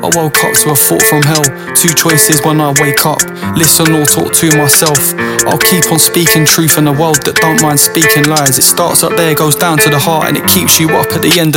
I woke up to a thought from hell. Two choices when I wake up: listen or talk to myself. I'll keep on speaking truth in a world that don't mind speaking lies. It starts up there, goes down to the heart, and it keeps you up at the end of